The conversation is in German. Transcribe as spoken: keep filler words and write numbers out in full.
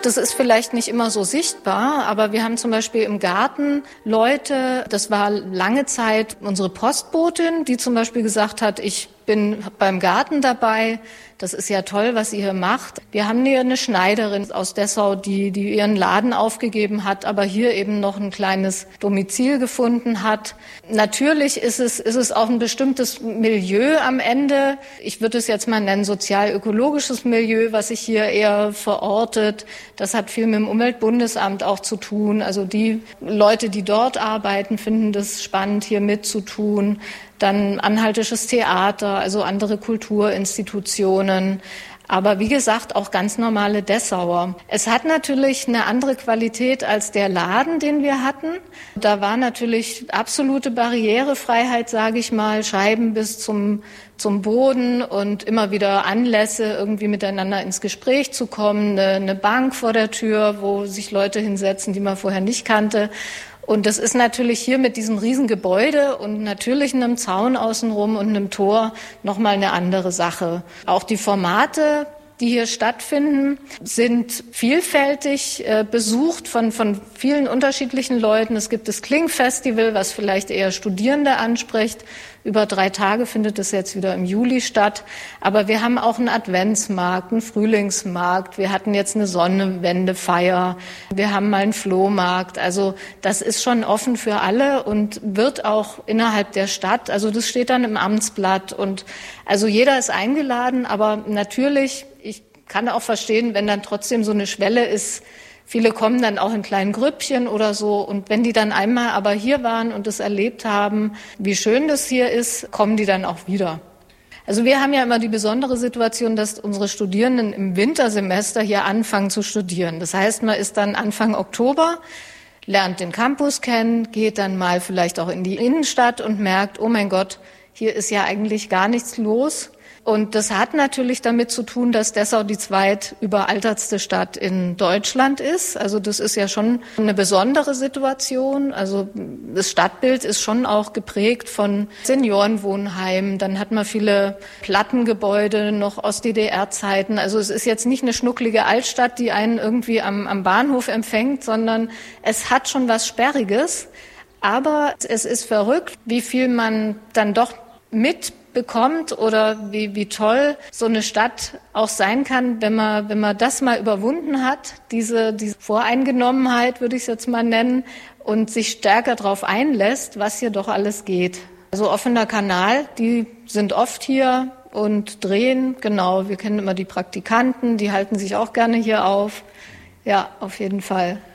Das ist vielleicht nicht immer so sichtbar, aber wir haben zum Beispiel im Garten Leute, das war lange Zeit unsere Postbotin, die zum Beispiel gesagt hat, ich bin beim Garten dabei. Das ist ja toll, was ihr hier macht. Wir haben hier eine Schneiderin aus Dessau, die, die ihren Laden aufgegeben hat, aber hier eben noch ein kleines Domizil gefunden hat. Natürlich ist es, ist es auch ein bestimmtes Milieu am Ende. Ich würde es jetzt mal nennen, sozial-ökologisches Milieu, was sich hier eher verortet. Das hat viel mit dem Umweltbundesamt auch zu tun. Also die Leute, die dort arbeiten, finden das spannend, hier mitzutun. Dann anhaltisches Theater, also andere Kulturinstitutionen. Aber wie gesagt, auch ganz normale Dessauer. Es hat natürlich eine andere Qualität als der Laden, den wir hatten. Da war natürlich absolute Barrierefreiheit, sage ich mal, Scheiben bis zum, zum Boden und immer wieder Anlässe, irgendwie miteinander ins Gespräch zu kommen. Eine, eine Bank vor der Tür, wo sich Leute hinsetzen, die man vorher nicht kannte. Und das ist natürlich hier mit diesem Riesengebäude und natürlich einem Zaun außenrum und einem Tor nochmal eine andere Sache. Auch die Formate, die hier stattfinden, sind vielfältig äh, besucht von, von vielen unterschiedlichen Leuten. Es gibt das Kling-Festival, was vielleicht eher Studierende anspricht. Über drei Tage findet es jetzt wieder im Juli statt. Aber wir haben auch einen Adventsmarkt, einen Frühlingsmarkt. Wir hatten jetzt eine Sonnenwendefeier. Wir haben mal einen Flohmarkt. Also das ist schon offen für alle und wird auch innerhalb der Stadt. Also das steht dann im Amtsblatt. Und also jeder ist eingeladen. Aber natürlich, ich kann auch verstehen, wenn dann trotzdem so eine Schwelle ist. Viele kommen dann auch in kleinen Grüppchen oder so. Und wenn die dann einmal aber hier waren und es erlebt haben, wie schön das hier ist, kommen die dann auch wieder. Also wir haben ja immer die besondere Situation, dass unsere Studierenden im Wintersemester hier anfangen zu studieren. Das heißt, man ist dann Anfang Oktober, lernt den Campus kennen, geht dann mal vielleicht auch in die Innenstadt und merkt, oh mein Gott, hier ist ja eigentlich gar nichts los. Und das hat natürlich damit zu tun, dass Dessau die zweitüberaltertste Stadt in Deutschland ist. Also das ist ja schon eine besondere Situation. Also das Stadtbild ist schon auch geprägt von Seniorenwohnheimen. Dann hat man viele Plattengebäude noch aus D D R-Zeiten. Also es ist jetzt nicht eine schnucklige Altstadt, die einen irgendwie am, am Bahnhof empfängt, sondern es hat schon was Sperriges. Aber es ist verrückt, wie viel man dann doch mit bekommt oder wie, wie toll so eine Stadt auch sein kann, wenn man, wenn man das mal überwunden hat, diese, diese Voreingenommenheit, würde ich es jetzt mal nennen, und sich stärker darauf einlässt, was hier doch alles geht. Also offener Kanal, die sind oft hier und drehen, genau, wir kennen immer die Praktikanten, die halten sich auch gerne hier auf. Ja, auf jeden Fall.